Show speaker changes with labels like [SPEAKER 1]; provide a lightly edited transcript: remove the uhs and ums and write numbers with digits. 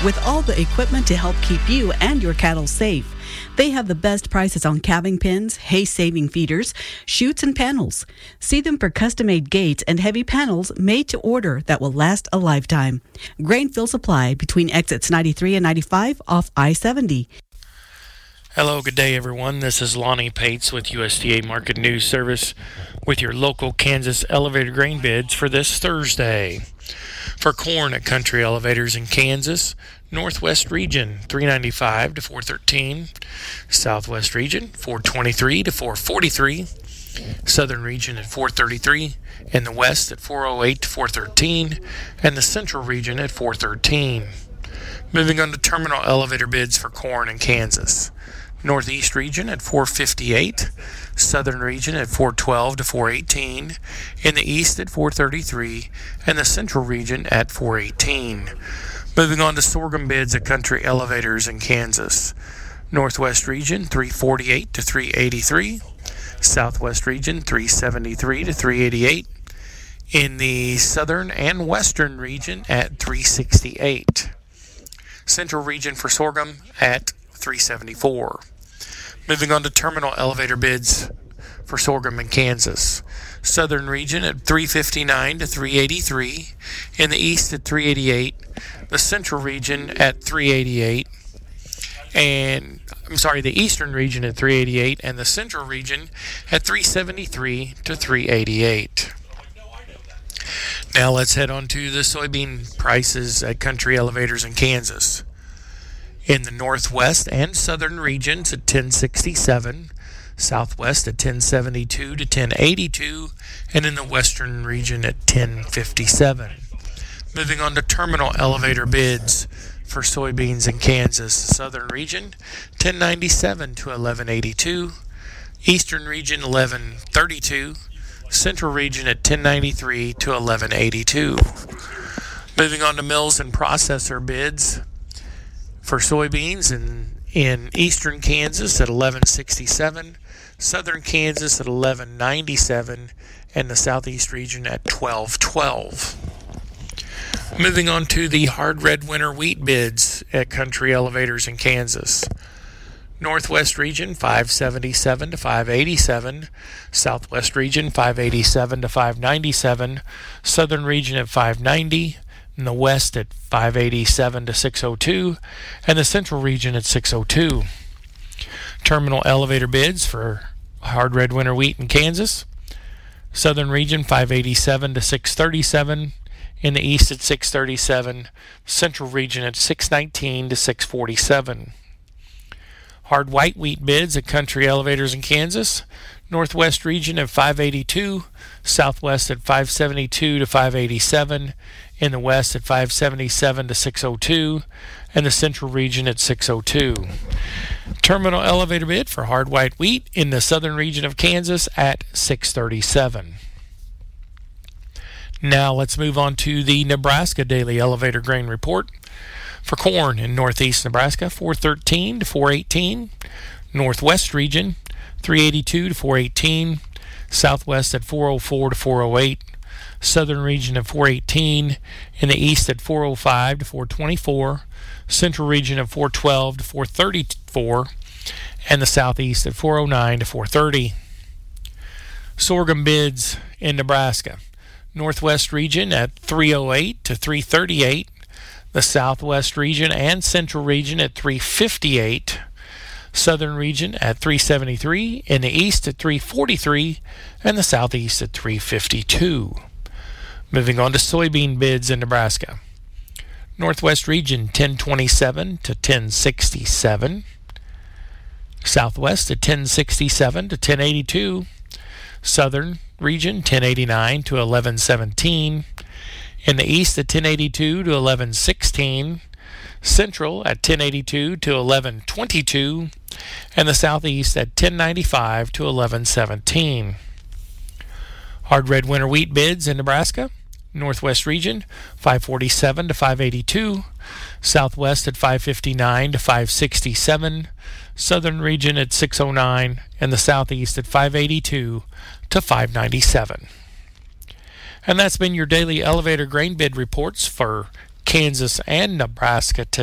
[SPEAKER 1] with all the equipment to help keep you and your cattle safe. They have the best prices on calving pins, hay-saving feeders, chutes, and panels. See them for custom-made gates and heavy panels made to order that will last a lifetime. Grainfield Supply between exits 93 and 95 off I-70.
[SPEAKER 2] Hello, good day everyone. This is Lonnie Pates with USDA Market News Service with your local Kansas elevator grain bids for this Thursday. For corn at Country Elevators in Kansas, Northwest Region $3.95 to $4.13, Southwest Region $4.23 to $4.43, Southern Region at $4.33, and the West at $4.08 to $4.13, and the Central Region at $4.13. Moving on to terminal elevator bids for corn in Kansas. Northeast Region at $4.58, Southern Region at $4.12 to $4.18, in the East at $4.33, and the Central Region at $4.18. Moving on to sorghum bids at Country Elevators in Kansas. Northwest Region $3.48 to $3.83, Southwest Region $3.73 to $3.88, in the Southern and Western Region at $3.68. Central Region for sorghum at $3.74. Moving on to terminal elevator bids for sorghum in Kansas. Southern Region at $3.59 to $3.83, in the East at $3.88, the Central Region at $3.88, the Eastern Region at $3.88, and the Central Region at $3.73 to $3.88. Now let's head on to the soybean prices at Country Elevators in Kansas. In the Northwest and Southern regions at $10.67, Southwest at $10.72 to $10.82, and in the Western region at $10.57. Moving on to terminal elevator bids for soybeans in Kansas. Southern region $10.97 to $11.82, Eastern region $11.32, Central region at $10.93 to $11.82. Moving on to mills and processor bids for soybeans in eastern Kansas at $11.67, southern Kansas at $11.97, and the southeast region at $12.12. Moving on to the hard red winter wheat bids at Country Elevators in Kansas. Northwest region $5.77 to $5.87, Southwest region $5.87 to $5.97, Southern region at $5.90, in the West at $5.87 to $6.02, and the Central region at $6.02. Terminal elevator bids for hard red winter wheat in Kansas. Southern region $5.87 to $6.37, in the East at $6.37, Central region at $6.19 to $6.47. Hard white wheat bids at Country Elevators in Kansas. Northwest region at $5.82, Southwest at $5.72 to $5.87, in the West at $5.77 to $6.02, and the Central region at $6.02. Terminal elevator bid for hard white wheat in the Southern region of Kansas at $6.37. Now let's move on to the Nebraska Daily Elevator Grain Report. For corn in northeast Nebraska, $4.13 to $4.18, Northwest region $3.82 to $4.18, Southwest at $4.04 to $4.08, Southern region at $4.18, in the East at $4.05 to $4.24, Central region at $4.12 to $4.34, and the Southeast at $4.09 to $4.30. Sorghum bids in Nebraska. Northwest region at $3.08 to $3.38, the Southwest region and Central region at $3.58, Southern region at $3.73, in the East at $3.43, and the Southeast at $3.52. Moving on to soybean bids in Nebraska. Northwest region $10.27 to $10.67, Southwest at $10.67 to $10.82, Southern region $10.89 to $11.17, in the East at $10.82 to $11.16, Central at $10.82 to $11.22, and the Southeast at $10.95 to $11.17. Hard red winter wheat bids in Nebraska. Northwest region $5.47 to $5.82, Southwest at $5.59 to $5.67, Southern region at $6.09, and the Southeast at $5.82 to $5.97. And that's been your daily elevator grain bid reports for Kansas and Nebraska today.